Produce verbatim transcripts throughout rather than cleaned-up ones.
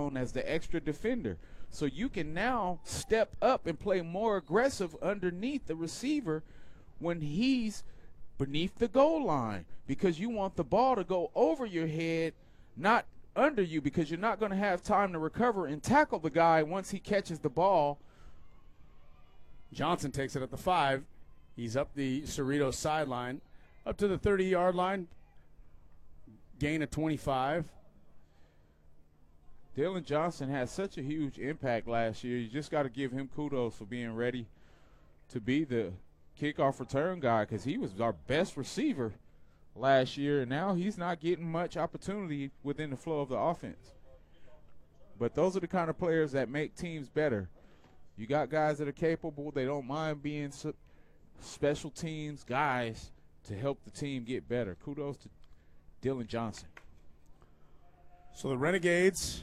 zone as the extra defender. So you can now step up and play more aggressive underneath the receiver when he's beneath the goal line, because you want the ball to go over your head, not under you, because you're not going to have time to recover and tackle the guy once he catches the ball. Johnson takes it at the five. He's up the Cerritos sideline, up to the thirty-yard line, gain of twenty-five. Dylan Johnson had such a huge impact last year. You just got to give him kudos for being ready to be the kickoff return guy, because he was our best receiver last year, and now he's not getting much opportunity within the flow of the offense. But those are the kind of players that make teams better. You got guys that are capable. They don't mind being special teams guys to help the team get better. Kudos to Dylan Johnson. So the Renegades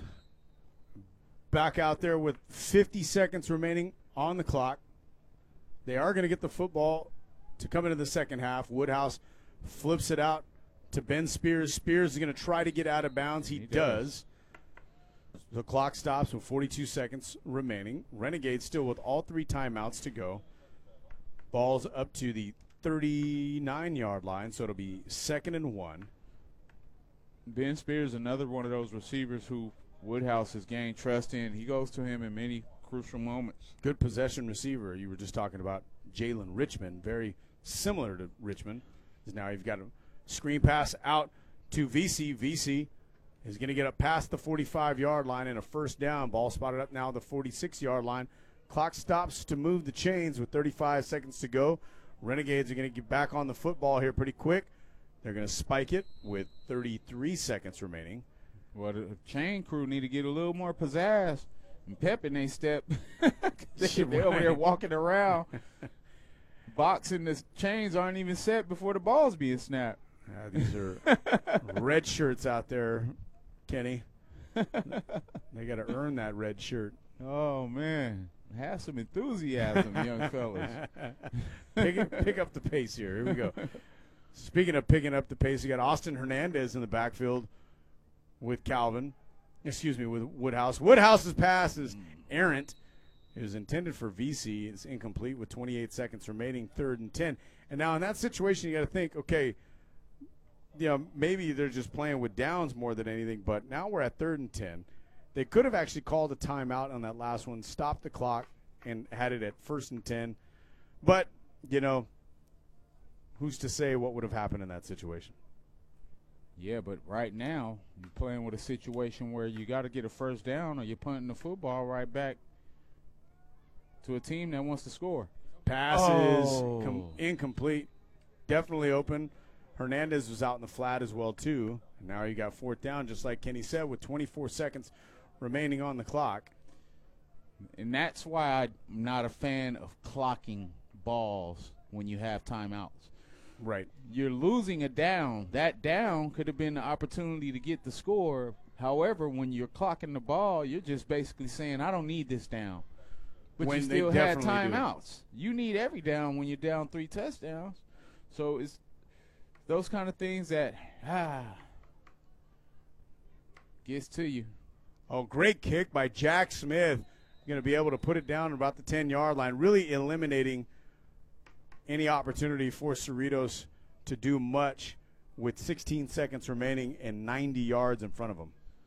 back out there with fifty seconds remaining on the clock. They are going to get the football to come into the second half. Woodhouse flips it out to Ben Spears. Spears is going to try to get out of bounds. He, he does. does. The clock stops with forty-two seconds remaining. Renegades still with all three timeouts to go. Ball's up to the thirty-nine-yard line, so it'll be second and one. Ben Spears, another one of those receivers who Woodhouse has gained trust in. He goes to him in many crucial moments. Good possession receiver. You were just talking about Jalen Richmond, very similar to Richmond. Now you've got a screen pass out to V C. V C is going to get up past the forty-five-yard line and a first down. Ball spotted up now the forty-six-yard line. Clock stops to move the chains with thirty-five seconds to go. Renegades are going to get back on the football here pretty quick. They're going to spike it with thirty-three seconds remaining. Well, the chain crew need to get a little more pizzazz and pep in their step. they, they're over there walking around. Boxing, the chains aren't even set before the ball's being snapped. Uh, these are red shirts out there, Kenny. They got to earn that red shirt. Oh, man. Have some enthusiasm, young fellas. pick, pick up the pace here. Here we go. Speaking of picking up the pace, you got Austin Hernandez in the backfield with Calvin. Excuse me, with Woodhouse. Woodhouse's pass is errant. It was intended for V C. It's incomplete with twenty-eight seconds remaining, third and ten. And now in that situation, you got to think, okay, you know, maybe they're just playing with downs more than anything, but now we're at third and ten. They could have actually called a timeout on that last one, stopped the clock, and had it at first and ten. But, you know, who's to say what would have happened in that situation? Yeah, but right now you're playing with a situation where you got to get a first down or you're punting the football right back to a team that wants to score. Passes oh. com- incomplete. Definitely open. Hernandez was out in the flat as well, too. And now you got fourth down, just like Kenny said, with twenty-four seconds remaining on the clock. And that's why I'm not a fan of clocking balls when you have timeouts. Right. You're losing a down. That down could have been the opportunity to get the score. However, when you're clocking the ball, you're just basically saying, I don't need this down. But when you still they had definitely timeouts. Do. You need every down when you're down three touchdowns. So it's those kind of things that, ah, gets to you. Oh, great kick by Jack Smith. Going to be able to put it down about the ten-yard line, really eliminating any opportunity for Cerritos to do much with sixteen seconds remaining and ninety yards in front of them.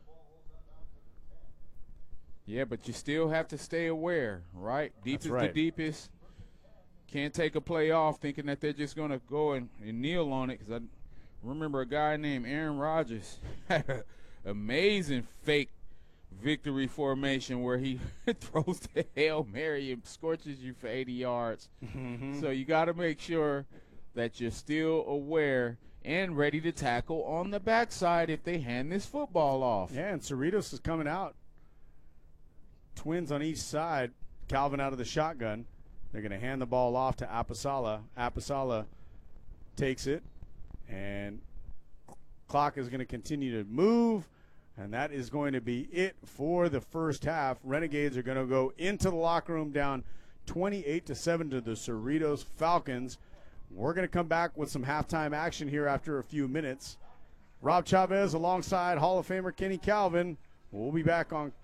Yeah, but you still have to stay aware, right? Deep That's is right. the deepest. Can't take a play off thinking that they're just going to go and, and kneel on it, because I remember a guy named Aaron Rodgers had an amazing fake victory formation where he throws the Hail Mary and scorches you for eighty yards. Mm-hmm. So you got to make sure that you're still aware and ready to tackle on the backside if they hand this football off. Yeah, and Cerritos is coming out. Twins on each side. Calvin out of the shotgun. They're going to hand the ball off to Apasala. Apasala takes it, and clock is going to continue to move. And that is going to be it for the first half. Renegades are going to go into the locker room down twenty-eight to seven to the Cerritos Falcons. We're going to come back with some halftime action here after a few minutes. Rob Chavez alongside Hall of Famer Kenny Calvin. We'll be back on